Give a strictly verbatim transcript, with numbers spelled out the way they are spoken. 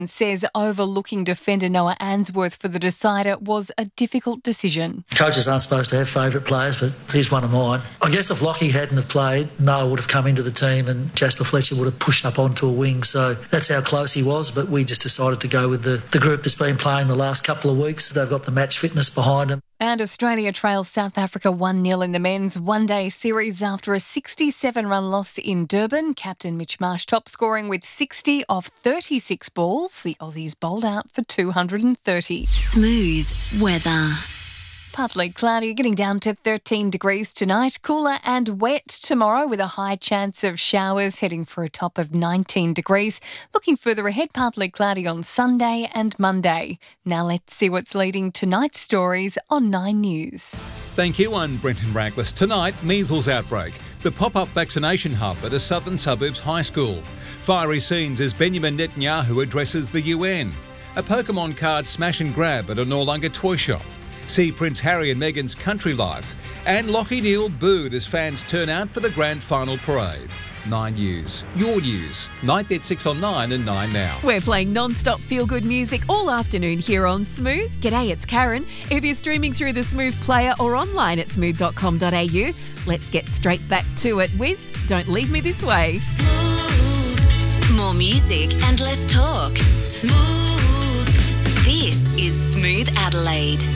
says overlooking defender Noah Answorth for the decider was a difficult decision. Coaches aren't supposed to have favourite players, but he's one of mine. I guess if Lockie hadn't have played, Noah would have come into the team and Jasper Fletcher would have pushed up onto a wing. So that's how close he was, but we just decided to go with the, the group that's been playing the last couple of weeks. They've got the match fitness behind them. And Australia trails South Africa one nil in the men's one-day series after a sixty-seven run loss in Durban. Captain Mitch Marsh top scoring with sixty of thirty-six balls. The Aussies bowled out for two hundred thirty. Smooth weather. Partly cloudy, getting down to thirteen degrees tonight. Cooler and wet tomorrow with a high chance of showers, heading for a top of nineteen degrees. Looking further ahead, partly cloudy on Sunday and Monday. Now let's see what's leading tonight's stories on Nine News. Thank you, I'm Brenton Raglis. Tonight, measles outbreak. The pop-up vaccination hub at a southern suburbs high school. Fiery scenes as Benjamin Netanyahu addresses the U N. A Pokemon card smash and grab at a Noarlunga toy shop. See Prince Harry and Meghan's country life. And Lachie Neale booed as fans turn out for the grand final parade. Nine News. Your news. Night at six on Nine and Nine now. We're playing non-stop feel-good music all afternoon here on Smooth. G'day, it's Karen. If you're streaming through the Smooth player or online at smooth dot com dot a u, let's get straight back to it with Don't Leave Me This Way. Smooth. More music and less talk. Smooth. This is Smooth Adelaide.